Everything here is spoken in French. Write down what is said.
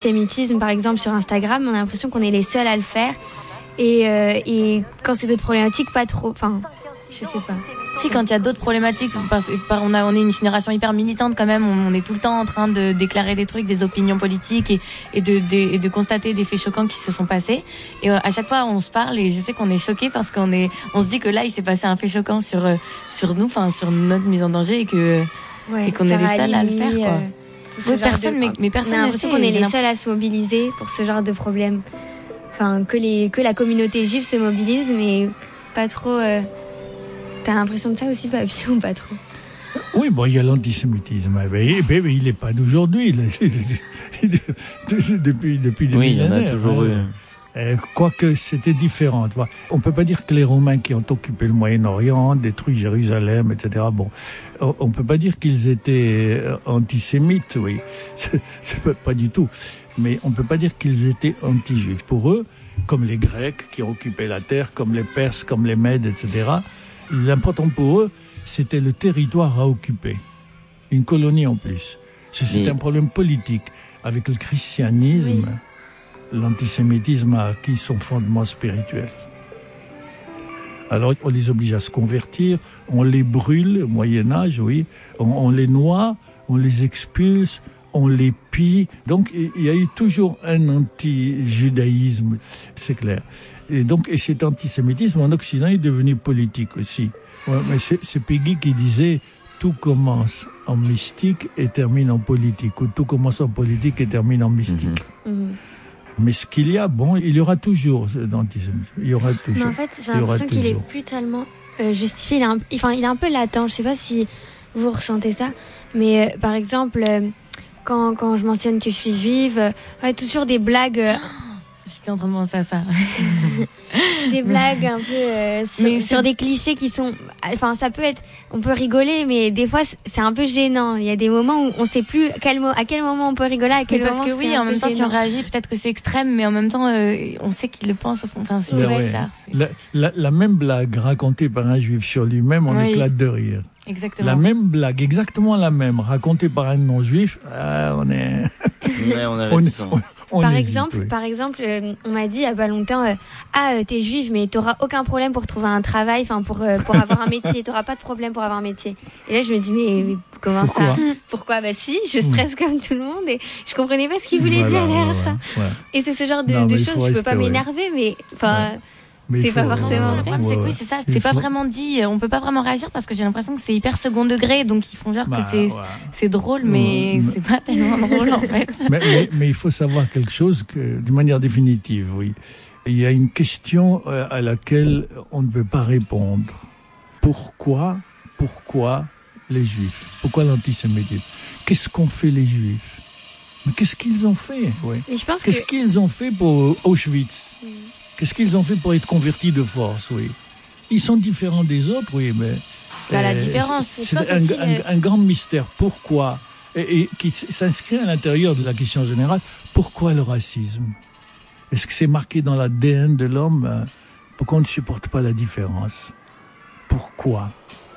L'antisémitisme, par exemple, sur Instagram, on a l'impression qu'on est les seuls à le faire. Et quand c'est d'autres problématiques, pas trop. Enfin, je sais pas. Si, quand il y a d'autres problématiques, parce qu'on est une génération hyper militante quand même, on est tout le temps en train de déclarer des trucs, des opinions politiques et de constater des faits choquants qui se sont passés. Et à chaque fois, on se parle et je sais qu'on est choqués parce on se dit que là, il s'est passé un fait choquant sur nous, enfin, sur notre mise en danger et qu'on est les seuls à le faire, quoi. Oui, personne, mais personne. On a l'impression qu'on est les seuls à se mobiliser pour ce genre de problème. Enfin, que la communauté juive se mobilise, mais pas trop. T'as l'impression de ça aussi, Papy, ou pas trop? Oui, bon, il y a l'antisémitisme. Il n'est pas d'aujourd'hui. Depuis des millénaires. Oui, il y en a toujours eu. Quoique c'était différent. On ne peut pas dire que les Romains qui ont occupé le Moyen-Orient, détruit Jérusalem, etc. Bon, on ne peut pas dire qu'ils étaient antisémites, oui. C'est pas du tout. Mais on ne peut pas dire qu'ils étaient anti-juifs. Pour eux, comme les Grecs qui ont occupé la terre, comme les Perses, comme les Mèdes, etc., l'important pour eux, c'était le territoire à occuper. Une colonie en plus. C'est un problème politique. Avec le christianisme, l'antisémitisme a acquis son fondement spirituel. Alors, on les oblige à se convertir, on les brûle au Moyen-Âge, oui, on les noie, on les expulse, on les pille. Donc, il y a eu toujours un anti-judaïsme, c'est clair. Et cet antisémitisme en Occident est devenu politique aussi. Ouais, mais c'est Peggy qui disait tout commence en mystique et termine en politique, ou tout commence en politique et termine en mystique. Mais ce qu'il y a, il y aura toujours d'antisémitisme. Il y aura toujours. Mais en fait, j'ai l'impression qu'il est plus tellement justifié. Il est un peu latent. Je sais pas si vous ressentez ça, mais par exemple, quand je mentionne que je suis juive, toujours des blagues. J'étais en train de penser à ça. Des blagues un peu sur des clichés qui sont. Enfin, ça peut être. On peut rigoler, mais des fois c'est un peu gênant. Il y a des moments où on sait plus à quel moment on peut rigoler, à quel moment. Parce que oui, en même temps, si on réagit, peut-être que c'est extrême, mais en même temps, on sait qu'il le pense au fond. Enfin, c'est bizarre. La même blague racontée par un juif sur lui-même, on éclate de rire. Exactement. La même blague, exactement la même, racontée par un non-juif, on est. On est réticent. Par exemple, on m'a dit il y a pas longtemps, t'es juive, mais t'auras aucun problème pour trouver un travail, enfin pour avoir un métier, t'auras pas de problème pour avoir un métier. Et là, je me dis mais comment ça? Pourquoi? Bah si, je stresse comme tout le monde et je comprenais pas ce qu'il voulait dire derrière ça. Ouais. Et c'est ce genre de choses, je peux pas m'énerver, mais enfin. C'est pas forcément vrai. Oui, c'est ça. C'est pas vraiment dit. On peut pas vraiment réagir parce que j'ai l'impression que c'est hyper second degré. Donc ils font genre que c'est drôle, mais c'est pas tellement drôle en fait. Mais il faut savoir quelque chose que, de manière définitive, oui. Il y a une question à laquelle on ne peut pas répondre. Pourquoi les Juifs? Pourquoi l'antisémitisme? Qu'est-ce qu'ont fait les Juifs? Mais qu'est-ce qu'ils ont fait? Qu'est-ce qu'ils ont fait pour Auschwitz? Qu'est-ce qu'ils ont fait pour être convertis de force, oui. Ils sont différents des autres, oui, mais... la différence, c'est un grand mystère. Pourquoi? Et qui s'inscrit à l'intérieur de la question générale. Pourquoi le racisme? Est-ce que c'est marqué dans l'ADN de l'homme? Pourquoi on ne supporte pas la différence? Pourquoi?